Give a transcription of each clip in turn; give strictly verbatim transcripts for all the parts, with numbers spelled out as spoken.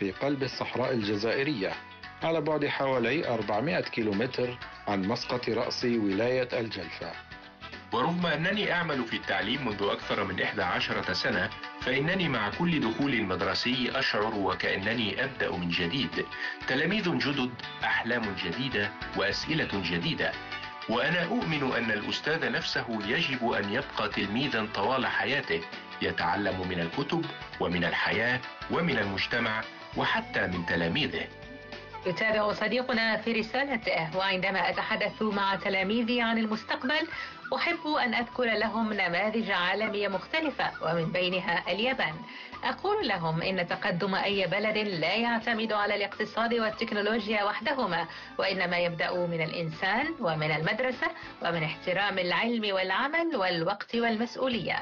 في قلب الصحراء الجزائرية على بعد حوالي أربعمائة كيلومتر عن مسقط رأس ولاية الجلفة. ورغم أنني أعمل في التعليم منذ أكثر من إحدى عشرة سنة، فإنني مع كل دخول مدرسي أشعر وكأنني أبدأ من جديد. تلاميذ جدد، أحلام جديدة، وأسئلة جديدة. وأنا أؤمن أن الأستاذ نفسه يجب أن يبقى تلميذا طوال حياته، يتعلم من الكتب ومن الحياة ومن المجتمع وحتى من تلاميذه. يتابع صديقنا في رسالته: وعندما أتحدث مع تلاميذي عن المستقبل أحب أن أذكر لهم نماذج عالمية مختلفة ومن بينها اليابان. أقول لهم إن تقدم أي بلد لا يعتمد على الاقتصاد والتكنولوجيا وحدهما، وإنما يبدأ من الإنسان ومن المدرسة ومن احترام العلم والعمل والوقت والمسؤولية.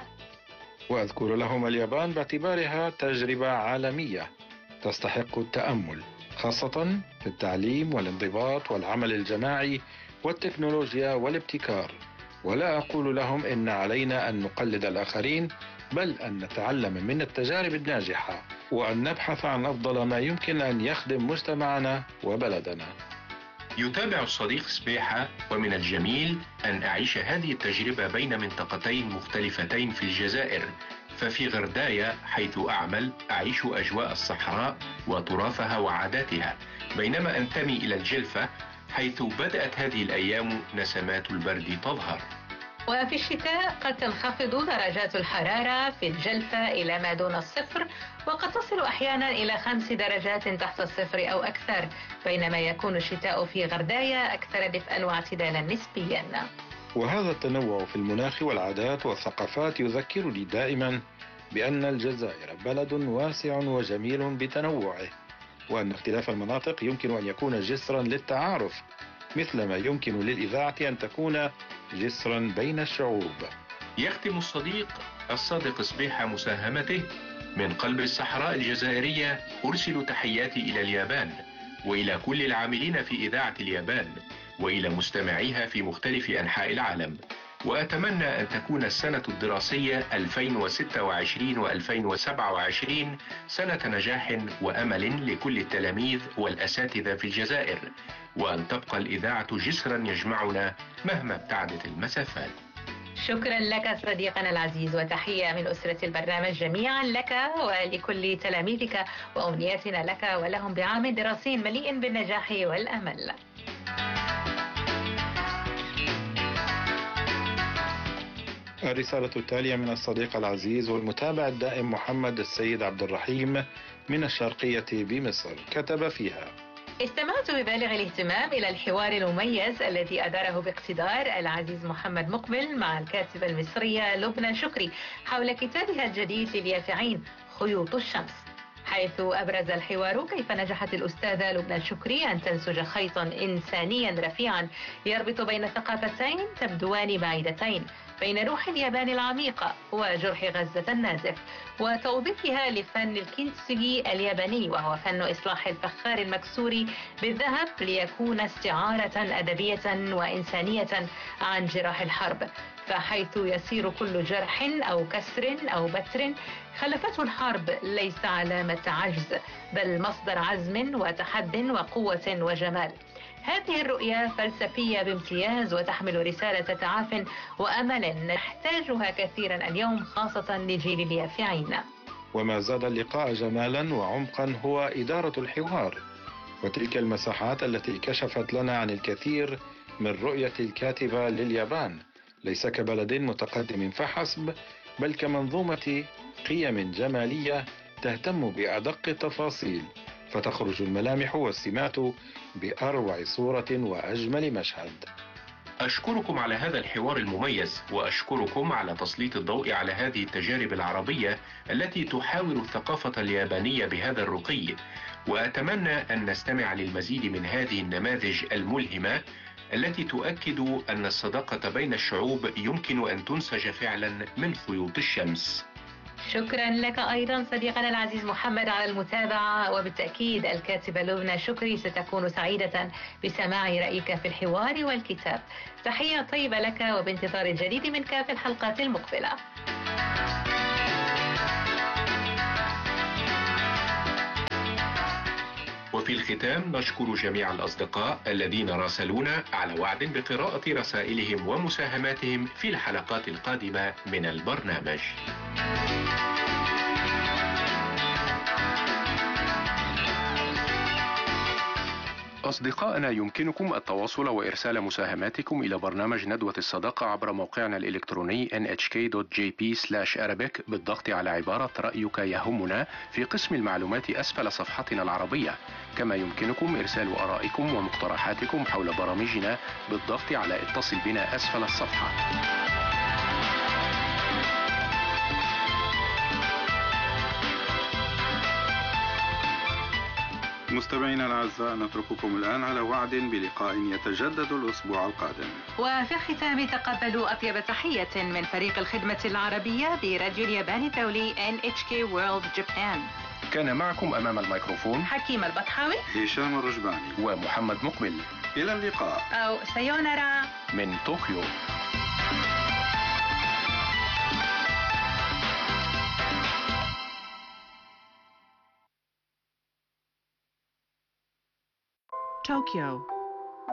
وأذكر لهم اليابان باعتبارها تجربة عالمية تستحق التأمل، خاصة في التعليم والانضباط والعمل الجماعي والتكنولوجيا والابتكار. ولا أقول لهم إن علينا أن نقلد الآخرين، بل أن نتعلم من التجارب الناجحة وأن نبحث عن أفضل ما يمكن أن يخدم مجتمعنا وبلدنا. يتابع الصديق سبيحة: ومن الجميل أن أعيش هذه التجربة بين منطقتين مختلفتين في الجزائر، ففي غرداية حيث أعمل أعيش أجواء الصحراء وتراثها وعاداتها، بينما أنتمي إلى الجلفة حيث بدأت هذه الأيام نسمات البرد تظهر. وفي الشتاء قد تنخفض درجات الحرارة في الجلفة إلى ما دون الصفر، وقد تصل أحيانا إلى خمس درجات تحت الصفر أو أكثر، بينما يكون الشتاء في غرداية أكثر دفئا واعتدالا نسبيا. وهذا التنوع في المناخ والعادات والثقافات يذكرني دائما بأن الجزائر بلد واسع وجميل بتنوعه، وأن اختلاف المناطق يمكن أن يكون جسرا للتعارف، مثلما يمكن للإذاعة أن تكون جسرا بين الشعوب. يختم الصديق الصادق سبيحة مساهمته: من قلب الصحراء الجزائرية أرسل تحياتي إلى اليابان، وإلى كل العاملين في إذاعة اليابان، وإلى مستمعيها في مختلف أنحاء العالم. وأتمنى أن تكون السنة الدراسية ألفين وستة وعشرين وألفين وسبعة وعشرين سنة نجاح وأمل لكل التلاميذ والأساتذة في الجزائر، وأن تبقى الإذاعة جسرا يجمعنا مهما ابتعدت المسافات. شكرا لك صديقنا العزيز، وتحية من أسرة البرنامج جميعا لك ولكل تلاميذك، وأمنياتنا لك ولهم بعام دراسي مليء بالنجاح والأمل. الرسالة التالية من الصديق العزيز والمتابع الدائم محمد السيد عبد الرحيم من الشرقية بمصر. كتب فيها: استمعت ببالغ الاهتمام إلى الحوار المميز الذي أداره باقتدار العزيز محمد مقبل مع الكاتبة المصرية لبنى شكري حول كتابها الجديد لليافعين خيوط الشمس، حيث أبرز الحوار كيف نجحت الأستاذة لبنى شكري أن تنسج خيطا إنسانيا رفيعا يربط بين ثقافتين تبدوان بعيدتين، بين روح اليابان العميقة وجرح غزة النازف، وتوظيفها لفن الكينتسوغي الياباني، وهو فن إصلاح الفخار المكسور بالذهب ليكون استعارة أدبية وإنسانية عن جراح الحرب، فحيث يصير كل جرح أو كسر أو بتر خلفته الحرب ليس علامة عجز، بل مصدر عزم وتحد وقوة وجمال. هذه الرؤية فلسفية بامتياز وتحمل رسالة تعاف وأمل نحتاجها كثيرا اليوم، خاصة لجيل اليافعين. وما زاد اللقاء جمالا وعمقا هو إدارة الحوار، وتلك المساحات التي كشفت لنا عن الكثير من رؤية الكاتبة لليابان، ليس كبلد متقدم فحسب، بل كمنظومة قيم جمالية تهتم بأدق التفاصيل، فتخرج الملامح والسمات بأروع صورة وأجمل مشهد. أشكركم على هذا الحوار المميز، وأشكركم على تسليط الضوء على هذه التجارب العربية التي تحاور الثقافة اليابانية بهذا الرقي، وأتمنى أن نستمع للمزيد من هذه النماذج الملهمة التي تؤكد أن الصداقة بين الشعوب يمكن أن تنسج فعلا من خيوط الشمس. شكرا لك أيضا صديقنا العزيز محمد على المتابعة، وبالتأكيد الكاتبة لبنى شكري ستكون سعيدة بسماع رأيك في الحوار والكتاب. تحية طيبة لك، وبانتظار الجديد منك في الحلقات المقبلة. وفي الختام نشكر جميع الأصدقاء الذين راسلونا على وعد بقراءة رسائلهم ومساهماتهم في الحلقات القادمة من البرنامج. أصدقائنا، يمكنكم التواصل وإرسال مساهماتكم إلى برنامج ندوة الصداقة عبر موقعنا الإلكتروني إن إتش كي دوت جي بي سلاش أرابيك بالضغط على عبارة رأيك يهمنا في قسم المعلومات أسفل صفحتنا العربية. كما يمكنكم إرسال آرائكم ومقترحاتكم حول برامجنا بالضغط على اتصل بنا أسفل الصفحة. مستمعينا الأعزاء، نترككم الآن على وعد بلقاء يتجدد الأسبوع القادم. وفي الختام تقبلوا أطيب تحية من فريق الخدمة العربية براديو اليابان الدولي إن إتش كي World Japan. كان معكم أمام الميكروفون حكيم البطحاوي، هشام الرجباني ومحمد مقبل. إلى اللقاء أو سايونارا من طوكيو. Tokyo